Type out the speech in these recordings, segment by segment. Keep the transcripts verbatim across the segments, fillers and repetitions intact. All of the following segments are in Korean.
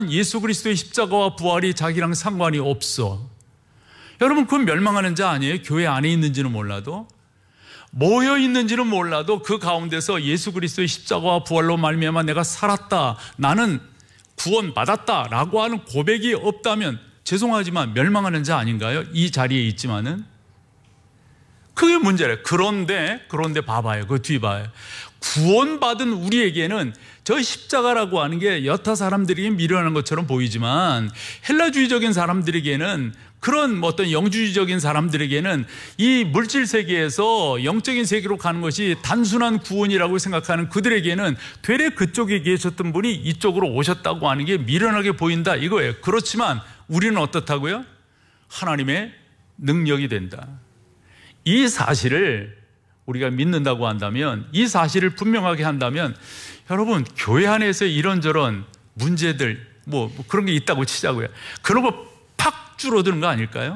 예수 그리스도의 십자가와 부활이 자기랑 상관이 없어. 여러분, 그건 멸망하는 자 아니에요? 교회 안에 있는지는 몰라도, 모여 있는지는 몰라도 그 가운데서 예수 그리스도의 십자가와 부활로 말미암아 내가 살았다, 나는 구원받았다 라고 하는 고백이 없다면 죄송하지만 멸망하는 자 아닌가요? 이 자리에 있지만은. 그게 문제래요. 그런데 그런데 봐봐요. 그 뒤 봐요. 구원받은 우리에게는 저 십자가라고 하는 게 여타 사람들에게 미련한 것처럼 보이지만 헬라주의적인 사람들에게는, 그런 뭐 어떤 영주의적인 사람들에게는 이 물질 세계에서 영적인 세계로 가는 것이 단순한 구원이라고 생각하는 그들에게는 되레 그쪽에 계셨던 분이 이쪽으로 오셨다고 하는 게 미련하게 보인다 이거예요. 그렇지만 우리는 어떻다고요? 하나님의 능력이 된다. 이 사실을 우리가 믿는다고 한다면, 이 사실을 분명하게 한다면, 여러분, 교회 안에서 이런저런 문제들 뭐, 뭐 그런 게 있다고 치자고요. 그런 거 팍 줄어드는 거 아닐까요?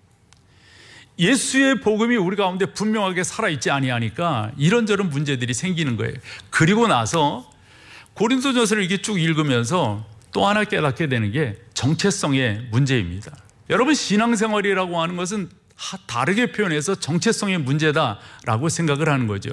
예수의 복음이 우리 가운데 분명하게 살아있지 아니하니까 이런저런 문제들이 생기는 거예요. 그리고 나서 고린도전서를 이렇게 쭉 읽으면서 또 하나 깨닫게 되는 게 정체성의 문제입니다. 여러분, 신앙생활이라고 하는 것은 다르게 표현해서 정체성의 문제다라고 생각을 하는 거죠.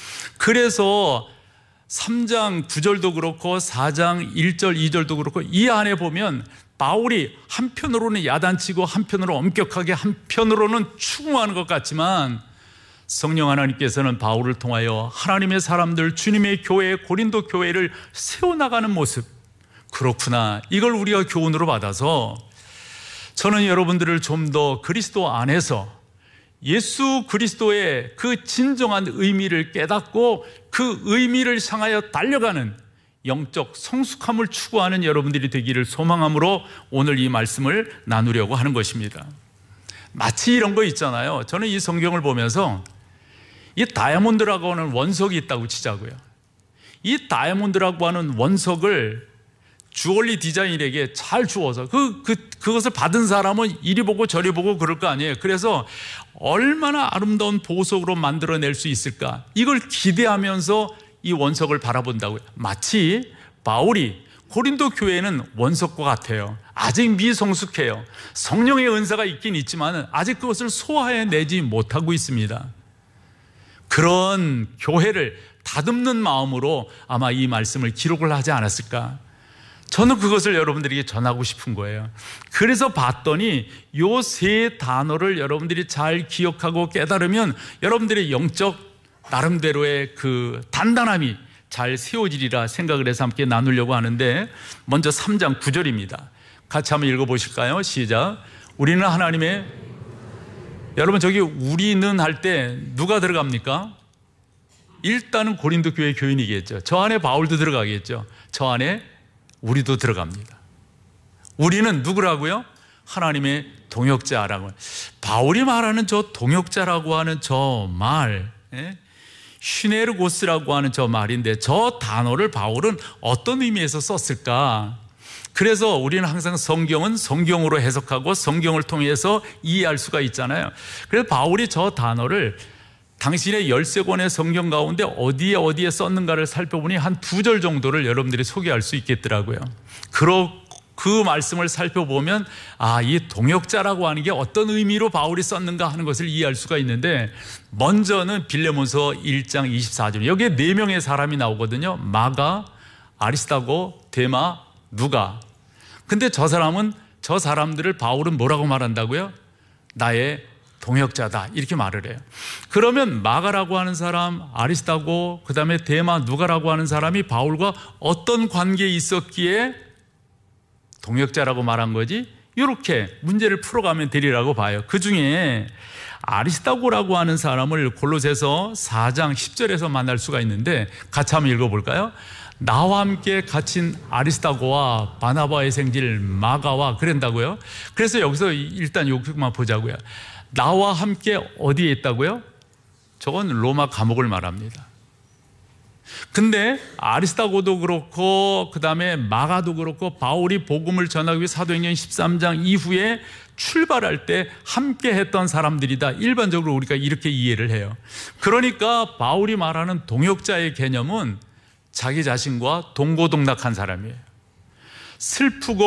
그래서 삼 장 구 절도 그렇고 사 장 일 절 이 절도 그렇고 이 안에 보면 바울이 한편으로는 야단치고 한편으로 엄격하게 한편으로는 추궁하는 것 같지만 성령 하나님께서는 바울을 통하여 하나님의 사람들, 주님의 교회, 고린도 교회를 세워나가는 모습, 그렇구나, 이걸 우리가 교훈으로 받아서 저는 여러분들을 좀 더 그리스도 안에서 예수 그리스도의 그 진정한 의미를 깨닫고 그 의미를 향하여 달려가는 영적 성숙함을 추구하는 여러분들이 되기를 소망함으로 오늘 이 말씀을 나누려고 하는 것입니다. 마치 이런 거 있잖아요. 저는 이 성경을 보면서 이 다이아몬드라고 하는 원석이 있다고 치자고요. 이 다이아몬드라고 하는 원석을 주얼리 디자인에게 잘 주어서 그, 그, 그것을 받은 사람은 이리 보고 저리 보고 그럴 거 아니에요. 그래서 얼마나 아름다운 보석으로 만들어낼 수 있을까, 이걸 기대하면서 이 원석을 바라본다고요. 마치 바울이 고린도 교회는 원석과 같아요. 아직 미성숙해요. 성령의 은사가 있긴 있지만 아직 그것을 소화해내지 못하고 있습니다. 그런 교회를 다듬는 마음으로 아마 이 말씀을 기록을 하지 않았을까. 저는 그것을 여러분들에게 전하고 싶은 거예요. 그래서 봤더니 요 세 단어를 여러분들이 잘 기억하고 깨달으면 여러분들의 영적 나름대로의 그 단단함이 잘 세워지리라 생각을 해서 함께 나누려고 하는데, 먼저 삼 장 구 절입니다. 같이 한번 읽어보실까요? 시작. 우리는 하나님의, 여러분 저기 우리는 할 때 누가 들어갑니까? 일단은 고린도 교회 교인이겠죠. 저 안에 바울도 들어가겠죠. 저 안에 우리도 들어갑니다. 우리는 누구라고요? 하나님의 동역자라고. 바울이 말하는 저 동역자라고 하는 저 말, 예? 슈네르고스라고 하는 저 말인데, 저 단어를 바울은 어떤 의미에서 썼을까? 그래서 우리는 항상 성경은 성경으로 해석하고 성경을 통해서 이해할 수가 있잖아요. 그래서 바울이 저 단어를 당신의 열세 권의 성경 가운데 어디에 어디에 썼는가를 살펴보니 한 두 절 정도를 여러분들이 소개할 수 있겠더라고요. 그러, 그 말씀을 살펴보면 아, 이 동역자라고 하는 게 어떤 의미로 바울이 썼는가 하는 것을 이해할 수가 있는데, 먼저는 빌레몬서 일 장 이십사 절, 여기에 네 명의 사람이 나오거든요. 마가, 아리스다고, 데마, 누가. 근데 저 사람은, 저 사람들을 바울은 뭐라고 말한다고요? 나의 동역자다, 이렇게 말을 해요. 그러면 마가라고 하는 사람, 아리스다고, 그 다음에 데마, 누가라고 하는 사람이 바울과 어떤 관계에 있었기에 동역자라고 말한 거지? 이렇게 문제를 풀어가면 되리라고 봐요. 그 중에 아리스다고라고 하는 사람을 골로새서 사 장 십 절에서 만날 수가 있는데, 같이 한번 읽어볼까요? 나와 함께 갇힌 아리스다고와 바나바의 생질 마가와, 그런다고요. 그래서 여기서 일단 요것만 보자고요. 나와 함께 어디에 있다고요? 저건 로마 감옥을 말합니다. 근데 아리스다고도 그렇고 그 다음에 마가도 그렇고 바울이 복음을 전하기 위해 사도행전 십삼 장 이후에 출발할 때 함께 했던 사람들이다, 일반적으로 우리가 이렇게 이해를 해요. 그러니까 바울이 말하는 동역자의 개념은 자기 자신과 동고동락한 사람이에요. 슬프고